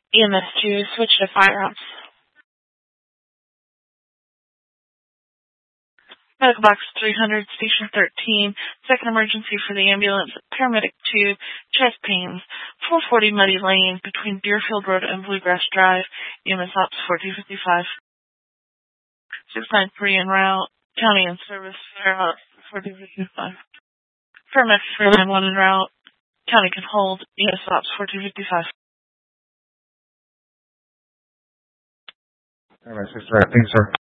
EMS2, switch to fire ops. Medical box 300, station 13, second emergency for the ambulance, paramedic 2, chest pains, 440 Muddy Lane between Deerfield Road and Bluegrass Drive, EMS ops 4255. 693 en route, county in service, fire ops 4255. Paramedic 391 en route, county can hold, EMS ops 4255. Paramedic 6 right, thanks sir.